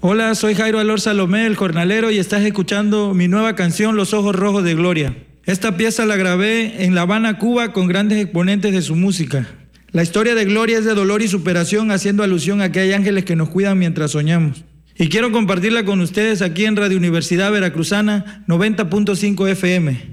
Hola, soy Jairo Alor Salomé, el jornalero, y estás escuchando mi nueva canción, Los Ojos Rojos de Gloria. Esta pieza la grabé en La Habana, Cuba, con grandes exponentes de su música. La historia de Gloria es de dolor y superación, haciendo alusión a que hay ángeles que nos cuidan mientras soñamos. Y quiero compartirla con ustedes aquí en Radio Universidad Veracruzana 90.5 FM.